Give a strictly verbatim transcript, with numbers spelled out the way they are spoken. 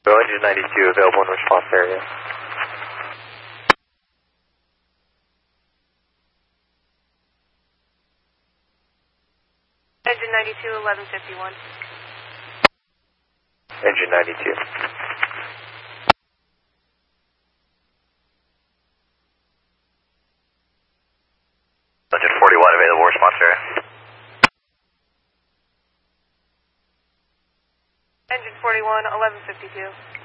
Engine ninety-two available in response area. Engine ninety-two, eleven fifty-one. Engine ninety-two. Engine forty-one available response area. Engine forty-one, eleven fifty-two.